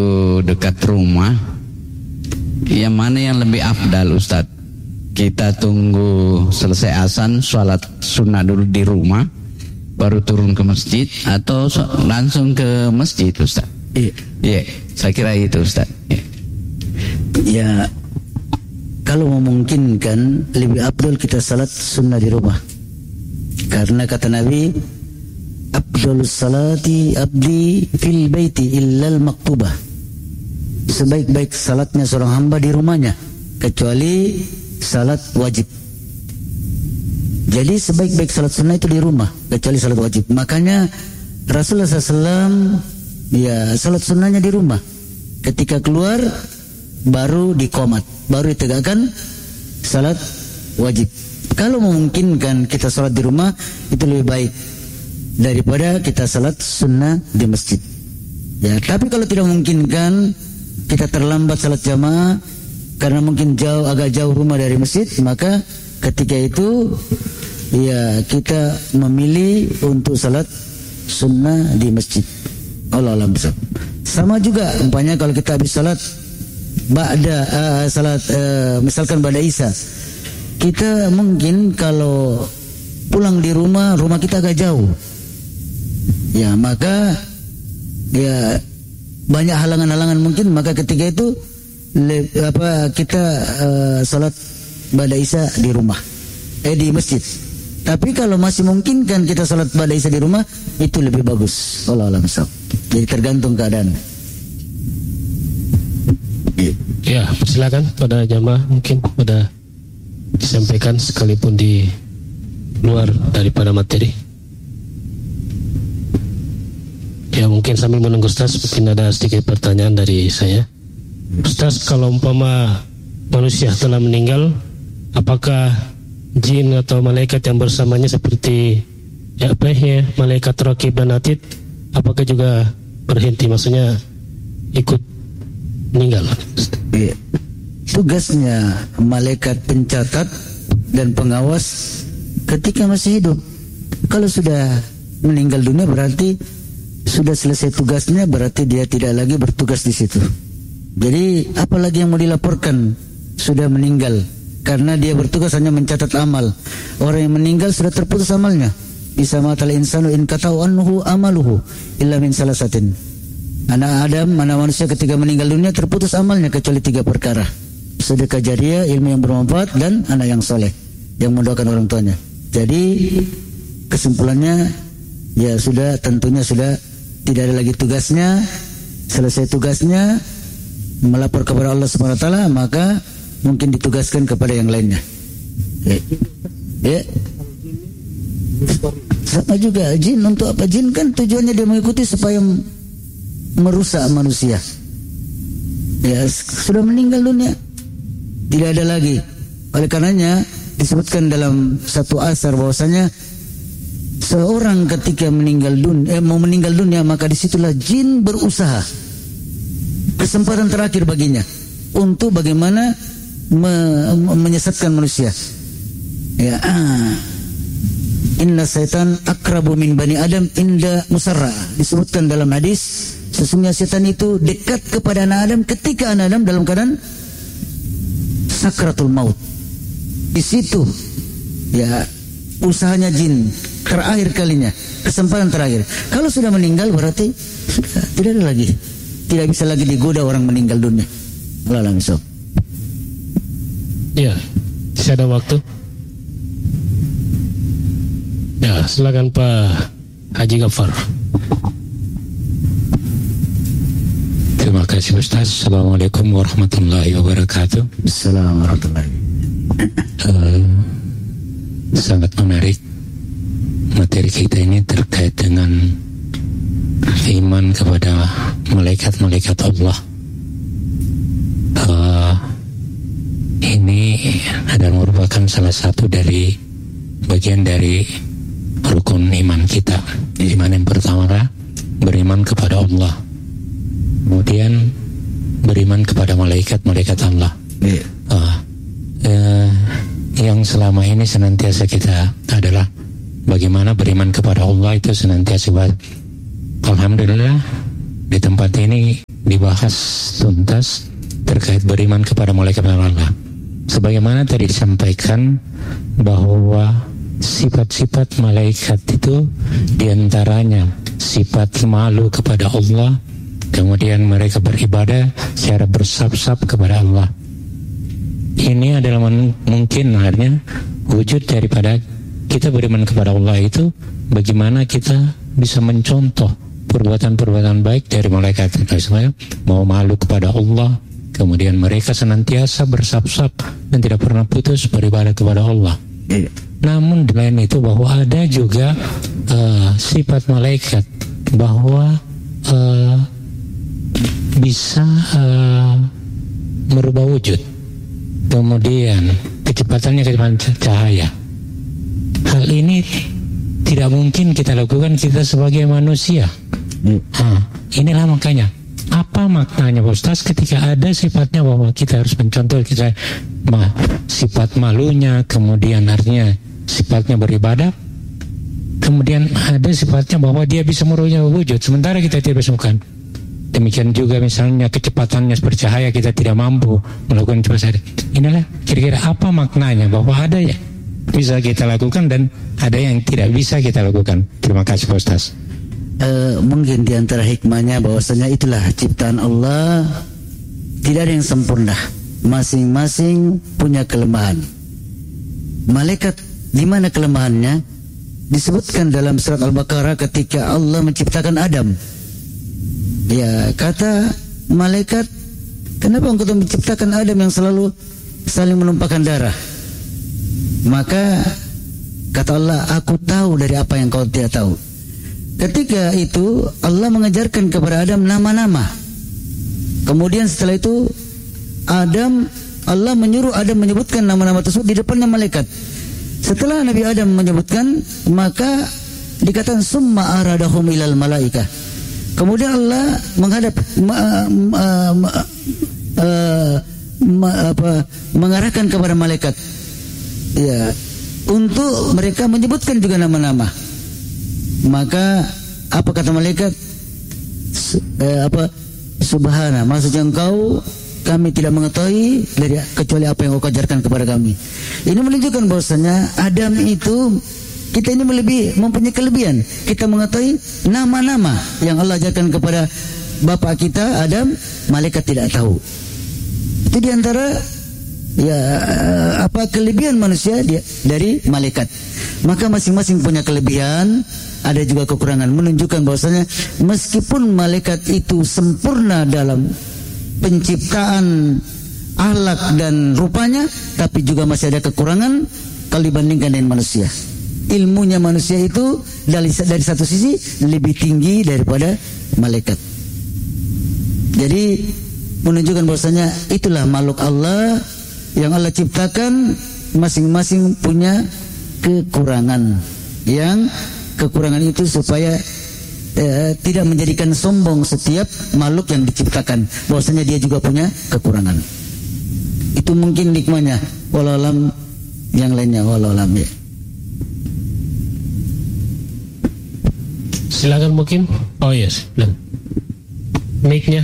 dekat rumah, yang mana yang lebih afdal Ustaz? Kita tunggu selesai azan, sholat sunnah dulu di rumah, baru turun ke masjid, atau langsung ke masjid Ustaz? Iya, saya kira itu Ustaz. Ya, kalau memungkinkan lebih afdal kita salat sunnah di rumah. Karena kata Nabi, afdalus salati abdi fil baiti illal maktubah. Sebaik-baik salatnya seorang hamba di rumahnya, kecuali salat wajib. Jadi sebaik-baik salat sunnah itu di rumah, kecuali salat wajib. Makanya Rasulullah SAW ya salat sunnahnya di rumah. Ketika keluar baru dikomat, baru ditegakkan salat wajib. Kalau memungkinkan kita salat di rumah itu lebih baik daripada kita salat sunnah di masjid. Ya, tapi kalau tidak memungkinkan, kita terlambat salat jamaah karena mungkin agak jauh rumah dari masjid, maka ketika itu ya kita memilih untuk salat sunnah di masjid. Allah alam besar. Sama juga umpamanya kalau kita habis salat misalkan ba'da isya, kita mungkin kalau pulang di rumah kita agak jauh, ya maka ya banyak halangan-halangan mungkin, maka ketika itu kita salat ba'da isya di rumah, di masjid. Tapi kalau masih mungkin kan kita salat ba'da isya di rumah, itu lebih bagus. Allah alam besar. Jadi tergantung keadaan. Ya, silakan pada jamaah mungkin pada disampaikan sekalipun di luar daripada materi. Ya, mungkin sambil menunggu Ustaz, mungkin ada sedikit pertanyaan dari saya. Ustaz, kalau umpama manusia telah meninggal, apakah jin atau malaikat yang bersamanya seperti malaikat raqib dan atid, apakah juga berhenti, maksudnya ikut meninggal? Tugasnya malaikat pencatat dan pengawas ketika masih hidup. Kalau sudah meninggal dunia berarti sudah selesai tugasnya, berarti dia tidak lagi bertugas di situ. Jadi apalagi yang mau dilaporkan, sudah meninggal, karena dia bertugas hanya mencatat amal. Orang yang meninggal sudah terputus amalnya. Isa matal insanu in katau anhu amaluhu illa min salasatin. Anak manusia ketika meninggal dunia terputus amalnya kecuali 3 perkara: sedekah jariah, ilmu yang bermanfaat, dan anak yang soleh yang mendoakan orang tuanya. Jadi kesimpulannya ya sudah, tentunya sudah tidak ada lagi tugasnya. Selesai tugasnya melapor kepada Allah Subhanahu wa taala, maka mungkin ditugaskan kepada yang lainnya. Ya. Sama juga jin, untuk apa jin? Kan tujuannya dia mengikuti supaya merusak manusia. Ya, sudah meninggal dunia, tidak ada lagi. Oleh karenanya disebutkan dalam satu asar bahwasanya seorang ketika mau meninggal dunia, maka disitulah jin berusaha, kesempatan terakhir baginya untuk bagaimana menyesatkan manusia. Ya, inna syaitan akrabu min bani adam inda musarra, disebutkan dalam hadis, sesungguhnya setan itu dekat kepada anak Adam ketika anak Adam dalam keadaan sakratul maut. Di situ ya usahanya jin terakhir kalinya, kesempatan terakhir. Kalau sudah meninggal berarti sudah tidak ada lagi, tidak bisa lagi digoda orang meninggal dunia. Allah langsung. Ya, masih ada waktu. Ya, silakan Pak Haji Ghaffar. Terima kasih Ustaz. Assalamualaikum warahmatullahi wabarakatuh. Assalamualaikum warahmatullahi wabarakatuh. Sangat menarik materi kita ini terkait dengan iman kepada malaikat-malaikat Allah. Ini adalah merupakan salah satu dari bagian dari rukun iman kita. Iman yang pertama beriman kepada Allah, kemudian beriman kepada malaikat-malaikat Allah. Yang selama ini senantiasa kita adalah bagaimana beriman kepada Allah itu senantiasa alhamdulillah di tempat ini dibahas tuntas terkait beriman kepada malaikat Allah. Sebagaimana tadi disampaikan bahwa sifat-sifat malaikat itu diantaranya sifat malu kepada Allah, kemudian mereka beribadah secara bersab-sab kepada Allah. Ini adalah mungkin akhirnya wujud daripada kita beriman kepada Allah itu, bagaimana kita bisa mencontoh perbuatan-perbuatan baik dari malaikat. Misalnya mau malu kepada Allah, kemudian mereka senantiasa bersab-sab dan tidak pernah putus beribadah kepada Allah. Namun di lain itu bahwa ada juga sifat malaikat bahwa bisa merubah wujud, kemudian kecepatannya kecepatan cahaya. Hal ini tidak mungkin kita lakukan kita sebagai manusia. Inilah makanya apa maknanya Ustaz ketika ada sifatnya bahwa kita harus mencontoh kita sifat malunya, kemudian artinya sifatnya beribadah, kemudian ada sifatnya bahwa dia bisa merubah wujud sementara kita tidak bisa melakukan. Demikian juga misalnya kecepatannya seperti cahaya, kita tidak mampu melakukan cepat. Inilah kira-kira apa maknanya bahwa ada ya bisa kita lakukan dan ada yang tidak bisa kita lakukan. Terima kasih Pak Ustaz. Mungkin di antara hikmahnya bahwasanya itulah ciptaan Allah, tidak ada yang sempurna, masing-masing punya kelemahan. Malaikat di mana kelemahannya? Disebutkan dalam surat Al-Baqarah ketika Allah menciptakan Adam. Ya, kata malaikat, kenapa engkau menciptakan Adam yang selalu saling menumpahkan darah? Maka kata Allah, aku tahu dari apa yang kau tidak tahu. Ketika itu Allah mengajarkan kepada Adam nama-nama. Kemudian setelah itu Allah menyuruh Adam menyebutkan nama-nama tersebut di depannya malaikat. Setelah Nabi Adam menyebutkan, maka dikatakan summa aradahum ilal malaikah. Kemudian Allah menghadap mengarahkan kepada malaikat, ya, untuk mereka menyebutkan juga nama-nama. Maka apa kata malaikat? Subhana, maksudnya engkau, kami tidak mengetahui dari kecuali apa yang engkau ajarkan kepada kami. Ini menunjukkan bahwasanya Adam itu, kita ini mempunyai kelebihan. Kita mengetahui nama-nama yang Allah ajarkan kepada bapak kita Adam, malaikat tidak tahu. Itu diantara kelebihan manusia dari malaikat. Maka masing-masing punya kelebihan, ada juga kekurangan, menunjukkan bahwasanya meskipun malaikat itu sempurna dalam penciptaan akhlak dan rupanya, tapi juga masih ada kekurangan kalau dibandingkan dengan manusia. Ilmunya manusia itu dari satu sisi lebih tinggi daripada malaikat. Jadi menunjukkan bahwasanya itulah makhluk Allah yang Allah ciptakan, masing-masing punya kekurangan. Yang kekurangan itu supaya tidak menjadikan sombong setiap makhluk yang diciptakan, bahwasanya dia juga punya kekurangan. Itu mungkin hikmahnya. Wallahu alam, yang lainnya wallahu alam ya. Silakan mungkin. Oh yes, mic-nya.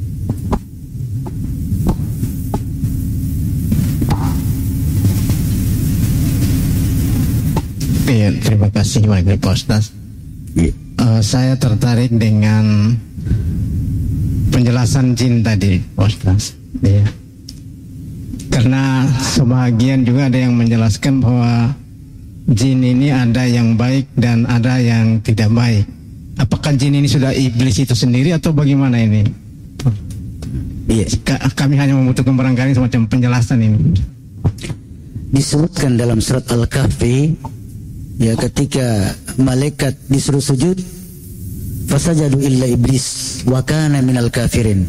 Ya, terima kasih Pak Ustaz. Saya tertarik dengan penjelasan jin tadi, Pak Ustaz. Ya. Karena sebagian juga ada yang menjelaskan bahwa jin ini ada yang baik dan ada yang tidak baik. Apakah jin ini sudah iblis itu sendiri atau bagaimana ini? Kami hanya membutuhkan barangkali semacam penjelasan ini. Disebutkan dalam surat Al-Kahfi, ya, ketika malaikat disuruh sujud, fasajadu illa iblis wa kana minal kafirin.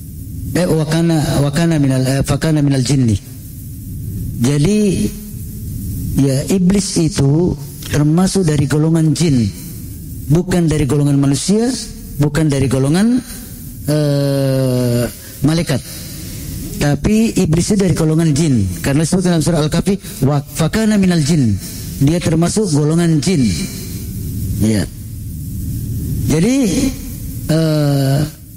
Fakana minal jinni. Jadi ya, iblis itu termasuk dari golongan jin, bukan dari golongan manusia, bukan dari golongan malaikat. Tapi iblis itu dari golongan jin, karena disebutkan dalam surah Al-Kahfi, fakana minal jin. Dia termasuk golongan jin. Ya. Jadi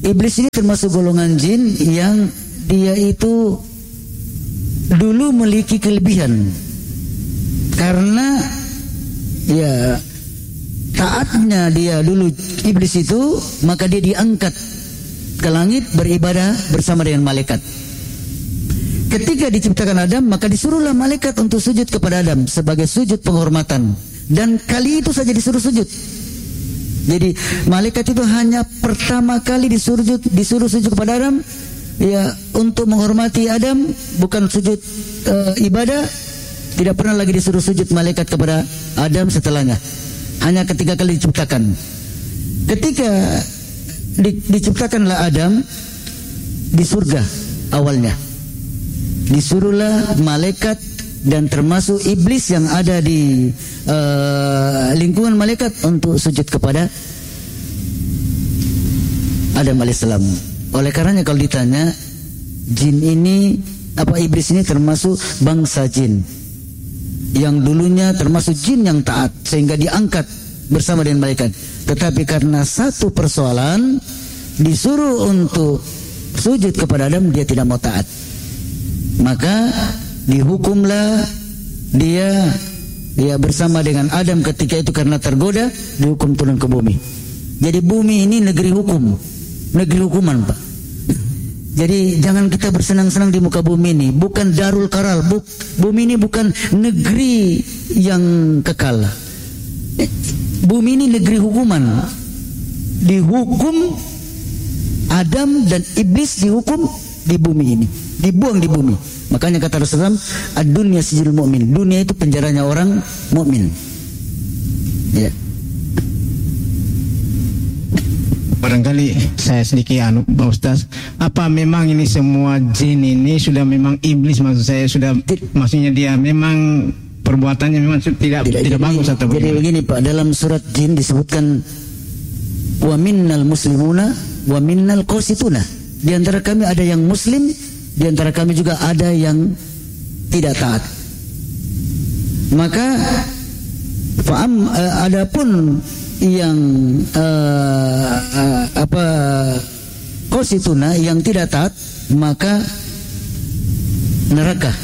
Iblis ini termasuk golongan jin yang dia itu dulu memiliki kelebihan karena ya taatnya dia dulu iblis itu, maka dia diangkat ke langit beribadah bersama dengan malaikat. Ketika diciptakan Adam, maka disuruhlah malaikat untuk sujud kepada Adam sebagai sujud penghormatan, dan kali itu saja disuruh sujud. Jadi malaikat itu hanya pertama kali disuruh sujud kepada Adam, ya untuk menghormati Adam, bukan sujud ibadah. Tidak pernah lagi disuruh sujud malaikat kepada Adam setelahnya. Hanya ketiga kali diciptakan. Ketika diciptakanlah Adam di surga awalnya, disuruhlah malaikat dan termasuk iblis yang ada di lingkungan malaikat untuk sujud kepada Adam alaihissalam. Oleh karenanya kalau ditanya, jin ini iblis ini termasuk bangsa jin yang dulunya termasuk jin yang taat sehingga diangkat bersama dengan malaikat. Tetapi karena satu persoalan, disuruh untuk sujud kepada Adam, dia tidak mau taat, maka dihukumlah dia bersama dengan Adam ketika itu karena tergoda, dihukum turun ke bumi. Jadi bumi ini negeri hukum, negeri hukuman, Pak. Jadi jangan kita bersenang-senang di muka bumi ini. Bukan darul karal, bumi ini bukan negeri yang kekal. Bumi ini negeri hukuman. Dihukum Adam dan iblis, dihukum di bumi ini, dibuang di bumi. Makanya kata Rasulullah, ad-dunya sijil mu'min. Dunia itu penjaranya orang mukmin. Ya. Barangkali saya sedikit Pak Ustaz, apa memang ini semua jin ini sudah memang iblis, maksud saya sudah, maksudnya dia memang perbuatannya memang tidak bagus atau bagaimana? Jadi begini Pak, dalam surat jin disebutkan wa minnal muslimuna wa minnal qasituna. Di antara kami ada yang muslim, di antara kami juga ada yang tidak taat. Maka adapun yang qasituna, yang tidak taat, maka neraka.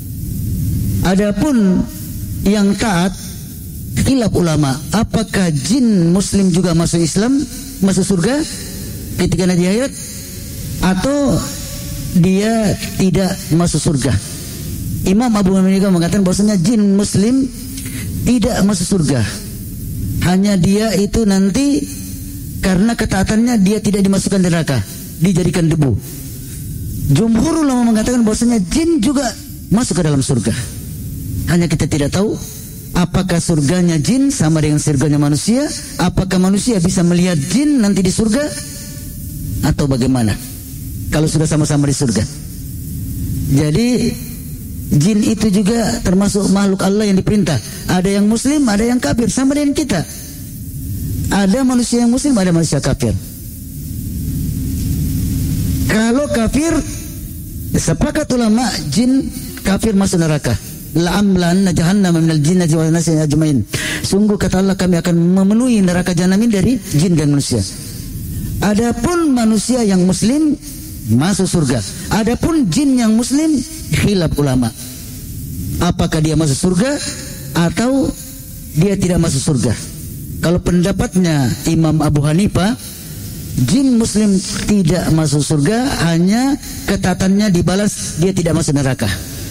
Adapun yang taat, khilaf ulama, apakah jin muslim juga masuk Islam, masuk surga ketika nanti akhirat, atau dia tidak masuk surga. Imam Abu Hanifah mengatakan bahwasanya jin muslim tidak masuk surga, hanya dia itu nanti karena ketaatannya dia tidak dimasukkan neraka, dijadikan debu. Jumhur ulama mengatakan bahwasanya jin juga masuk ke dalam surga. Hanya kita tidak tahu apakah surganya jin sama dengan surganya manusia, apakah manusia bisa melihat jin nanti di surga atau bagaimana kalau sudah sama-sama di surga. Jadi jin itu juga termasuk makhluk Allah yang diperintah. Ada yang muslim, ada yang kafir, sama dengan kita. Ada manusia yang muslim, ada manusia kafir. Kalau kafir, sepakat ulama, jin kafir masuk neraka. La'amlan jahannam minal jinnati wal nasi ajmain. Sungguh kata Allah, kami akan memenuhi neraka jahanam dari jin dan manusia. Adapun manusia yang muslim masuk surga. Adapun jin yang muslim, khilaf ulama. Apakah dia masuk surga atau dia tidak masuk surga? Kalau pendapatnya Imam Abu Hanifah, jin muslim tidak masuk surga, hanya ketaatannya dibalas, dia tidak masuk neraka.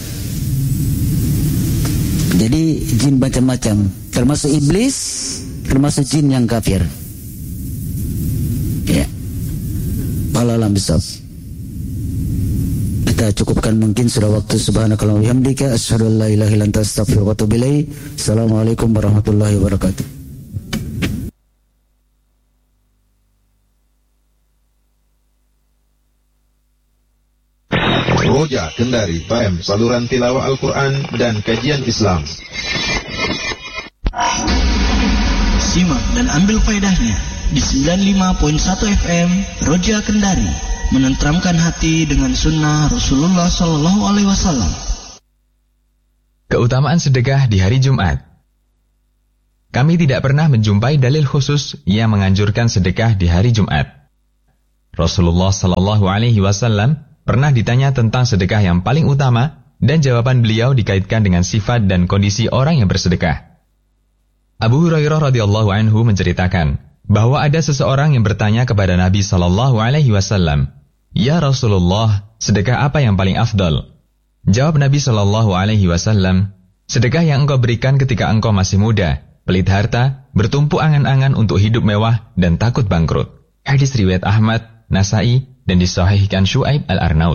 Jadi jin macam-macam, termasuk iblis, termasuk jin yang kafir. Ya. Wallahu a'lam bishawab. Kita cukupkan mungkin sudah waktu. Subhanakallahumma wa bihamdika asyhadu an la ilaha illa anta astaghfiruka wa atubu ilaik. Assalamualaikum warahmatullahi wabarakatuh. Roja Kendari FM, saluran tilawah Al-Quran dan kajian Islam. Simak dan ambil faedahnya di 95.1 FM Roja Kendari, menenteramkan hati dengan sunnah Rasulullah SAW. Keutamaan sedekah di hari Jumat. Kami tidak pernah menjumpai dalil khusus yang menganjurkan sedekah di hari Jumat. Rasulullah Shallallahu Alaihi Wasallam pernah ditanya tentang sedekah yang paling utama, dan jawaban beliau dikaitkan dengan sifat dan kondisi orang yang bersedekah. Abu Hurairah radhiyallahu anhu menceritakan bahwa ada seseorang yang bertanya kepada Nabi Shallallahu Alaihi Wasallam, "Ya Rasulullah, sedekah apa yang paling afdal?" Jawab Nabi Shallallahu Alaihi Wasallam, "Sedekah yang engkau berikan ketika engkau masih muda, pelit harta, bertumpuk angan-angan untuk hidup mewah, dan takut bangkrut." Hadis riwayat Ahmad, Nasai, dan disahihkan Syuaib Al-Arnaud.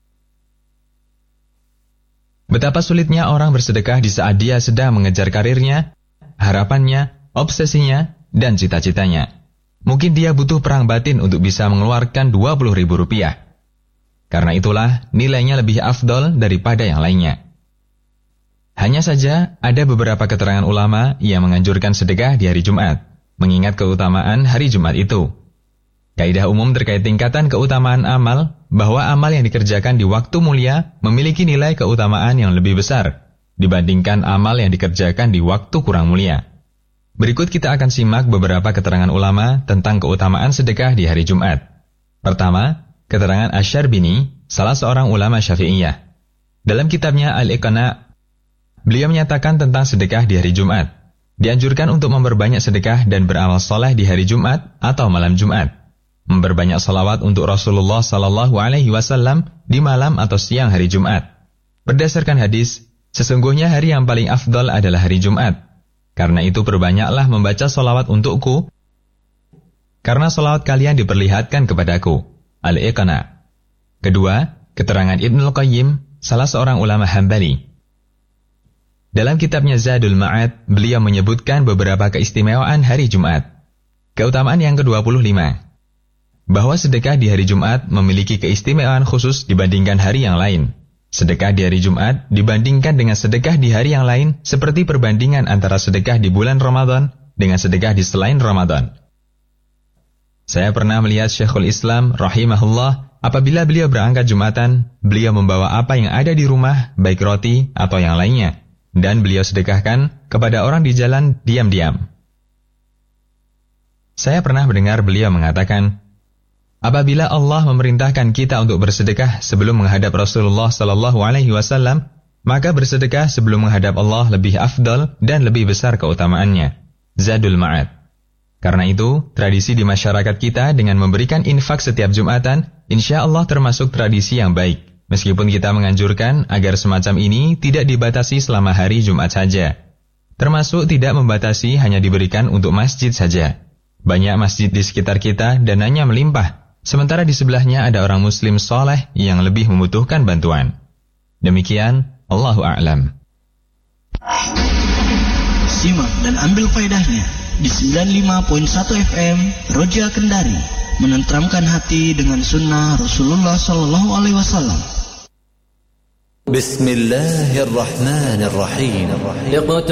Betapa sulitnya orang bersedekah di saat dia sedang mengejar karirnya, harapannya, obsesinya, dan cita-citanya. Mungkin dia butuh perang batin untuk bisa mengeluarkan Rp20.000. Karena itulah nilainya lebih afdol daripada yang lainnya. Hanya saja ada beberapa keterangan ulama yang menganjurkan sedekah di hari Jumat, mengingat keutamaan hari Jumat itu. Kaidah umum terkait tingkatan keutamaan amal, bahwa amal yang dikerjakan di waktu mulia memiliki nilai keutamaan yang lebih besar dibandingkan amal yang dikerjakan di waktu kurang mulia. Berikut kita akan simak beberapa keterangan ulama tentang keutamaan sedekah di hari Jumat. Pertama, keterangan Asy-Syarbini, salah seorang ulama Syafi'iyah. Dalam kitabnya Al-Iqna', beliau menyatakan tentang sedekah di hari Jumat. Dianjurkan untuk memperbanyak sedekah dan beramal soleh di hari Jumat atau malam Jumat. Memperbanyak salawat untuk Rasulullah Sallallahu Alaihi Wasallam di malam atau siang hari Jumat. Berdasarkan hadis, sesungguhnya hari yang paling afdal adalah hari Jumat. Karena itu perbanyaklah membaca salawat untukku, karena salawat kalian diperlihatkan kepadaku. Al-Iqna'. Kedua, keterangan Ibnul Qayyim, salah seorang ulama Hambali. Dalam kitabnya Zadul Ma'ad, beliau menyebutkan beberapa keistimewaan hari Jumat. Keutamaan yang ke-25. Bahwa sedekah di hari Jumat memiliki keistimewaan khusus dibandingkan hari yang lain. Sedekah di hari Jumat dibandingkan dengan sedekah di hari yang lain seperti perbandingan antara sedekah di bulan Ramadan dengan sedekah di selain Ramadan. Saya pernah melihat Syekhul Islam rahimahullah, apabila beliau berangkat Jumatan, beliau membawa apa yang ada di rumah, baik roti atau yang lainnya, dan beliau sedekahkan kepada orang di jalan diam-diam. Saya pernah mendengar beliau mengatakan, apabila Allah memerintahkan kita untuk bersedekah sebelum menghadap Rasulullah Sallallahu Alaihi Wasallam, maka bersedekah sebelum menghadap Allah lebih afdal dan lebih besar keutamaannya. Zadul Ma'ad. Karena itu, tradisi di masyarakat kita dengan memberikan infak setiap Jumatan, insya Allah termasuk tradisi yang baik. Meskipun kita menganjurkan agar semacam ini tidak dibatasi selama hari Jumat saja. Termasuk tidak membatasi hanya diberikan untuk masjid saja. Banyak masjid di sekitar kita dananya melimpah. Sementara di sebelahnya ada orang muslim soleh yang lebih membutuhkan bantuan. Demikian, Allahu a'lam. Simak dan ambil faedahnya di 95.1 FM Roja Kendari, menenteramkan hati dengan sunnah Rasulullah Sallallahu Alaihi Wasallam. Bismillahirrahmanirrahim.